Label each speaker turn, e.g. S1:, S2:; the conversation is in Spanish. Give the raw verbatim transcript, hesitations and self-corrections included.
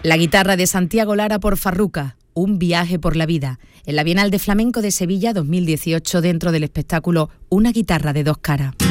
S1: La guitarra de Santiago Lara por Farruca, un viaje por la vida, en la Bienal de Flamenco de Sevilla dos mil dieciocho dentro del espectáculo Una guitarra de dos caras.